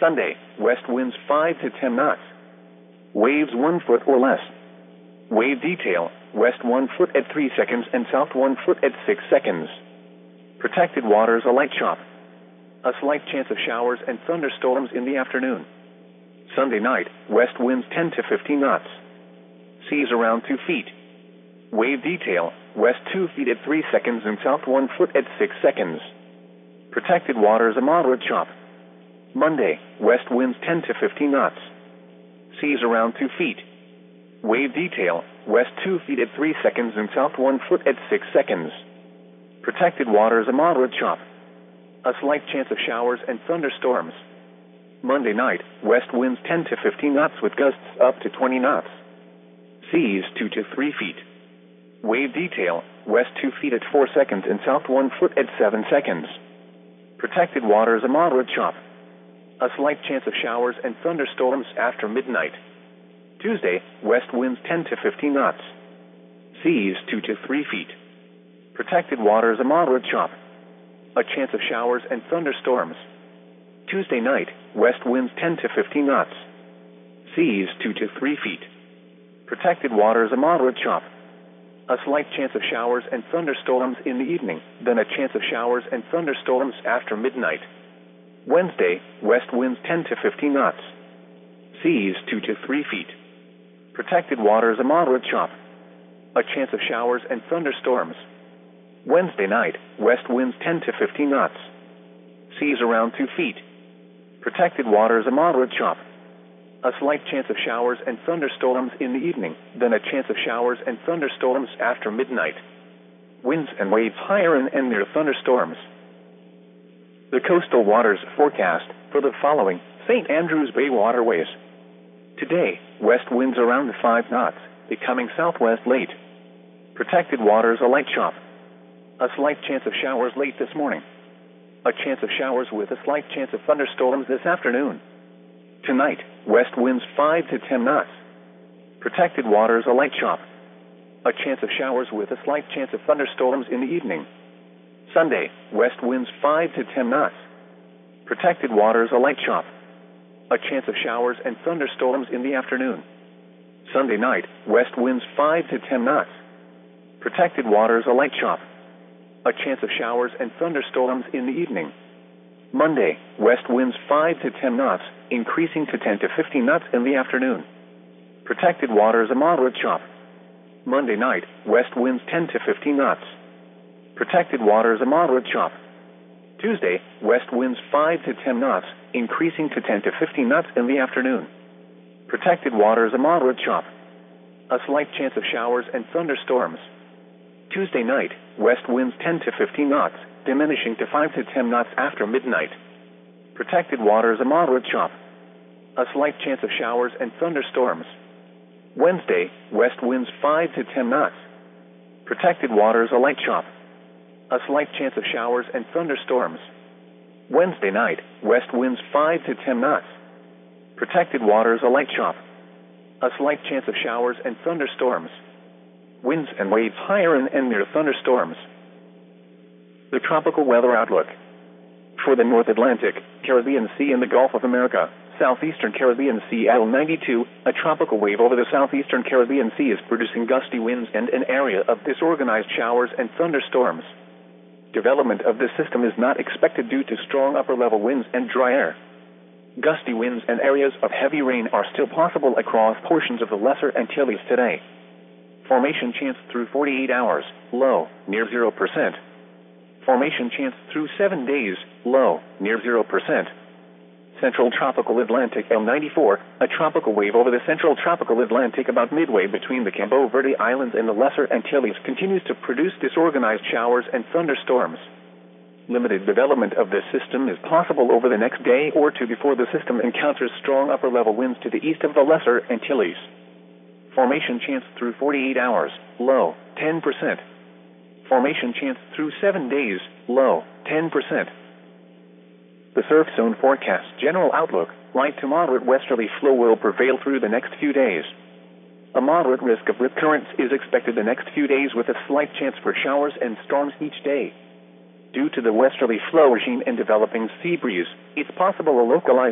Sunday, west winds 5 to 10 knots. Waves 1 foot or less. Wave detail, west 1 foot at 3 seconds and south 1 foot at 6 seconds. Protected waters a light chop. A slight chance of showers and thunderstorms in the afternoon. Sunday night, west winds 10 to 15 knots. Seas around 2 feet. Wave detail, west 2 feet at 3 seconds and south 1 foot at 6 seconds. Protected waters a moderate chop. Monday, west winds 10 to 15 knots. Seas around 2 feet. Wave detail, west 2 feet at 3 seconds and south 1 foot at 6 seconds. Protected waters a moderate chop. A slight chance of showers and thunderstorms. Monday night, west winds 10 to 15 knots with gusts up to 20 knots. Seas 2 to 3 feet. Wave detail, west 2 feet at 4 seconds and south 1 foot at 7 seconds. Protected waters a moderate chop. A slight chance of showers and thunderstorms after midnight. Tuesday, west winds 10 to 15 knots. Seas 2 to 3 feet. Protected waters a moderate chop. A chance of showers and thunderstorms. Tuesday night, west winds 10 to 15 knots. Seas 2 to 3 feet. Protected waters a moderate chop. A slight chance of showers and thunderstorms in the evening, then a chance of showers and thunderstorms after midnight. Wednesday, west winds 10 to 15 knots. Seas 2 to 3 feet. Protected waters a moderate chop. A chance of showers and thunderstorms. Wednesday night, west winds 10 to 15 knots. Seas around 2 feet. Protected waters a moderate chop. A slight chance of showers and thunderstorms in the evening, then a chance of showers and thunderstorms after midnight. Winds and waves higher and near thunderstorms. The coastal waters forecast for the following St. Andrews Bay waterways. Today, west winds around 5 knots, becoming southwest late. Protected waters a light chop. A slight chance of showers late this morning. A chance of showers with a slight chance of thunderstorms this afternoon. Tonight, west winds 5 to 10 knots. Protected waters a light chop. A chance of showers with a slight chance of thunderstorms in the evening. Sunday, west winds 5 to 10 knots. Protected waters a light chop. A chance of showers and thunderstorms in the afternoon. Sunday night, west winds 5 to 10 knots. Protected waters a light chop. A chance of showers and thunderstorms in the evening. Monday, west winds 5 to 10 knots, increasing to 10 to 15 knots in the afternoon. Protected waters a moderate chop. Monday night, west winds 10 to 15 knots. Protected waters a moderate chop. Tuesday, west winds 5 to 10 knots, increasing to 10 to 15 knots in the afternoon. Protected waters a moderate chop. A slight chance of showers and thunderstorms. Tuesday night, west winds 10 to 15 knots, diminishing to 5 to 10 knots after midnight. Protected waters a moderate chop. A slight chance of showers and thunderstorms. Wednesday, west winds 5 to 10 knots. Protected waters a light chop. A slight chance of showers and thunderstorms. Wednesday night, west winds 5 to 10 knots. Protected waters a light chop. A slight chance of showers and thunderstorms. Winds and waves higher and near thunderstorms. The tropical weather outlook. For the North Atlantic, Caribbean Sea and the Gulf of America, Southeastern Caribbean Sea at 92, a tropical wave over the Southeastern Caribbean Sea is producing gusty winds and an area of disorganized showers and thunderstorms. Development of this system is not expected due to strong upper-level winds and dry air. Gusty winds and areas of heavy rain are still possible across portions of the Lesser Antilles today. Formation chance through 48 hours, low, near 0%. Formation chance through 7 days, low, near 0%. Central Tropical Atlantic L94, a tropical wave over the Central Tropical Atlantic about midway between the Cabo Verde Islands and the Lesser Antilles continues to produce disorganized showers and thunderstorms. Limited development of this system is possible over the next day or two before the system encounters strong upper-level winds to the east of the Lesser Antilles. Formation chance through 48 hours, low, 10%. Formation chance through 7 days, low, 10%. The surf zone forecast general outlook, light to moderate westerly flow will prevail through the next few days. A moderate risk of rip currents is expected the next few days with a slight chance for showers and storms each day. Due to the westerly flow regime and developing sea breeze, it's possible a localized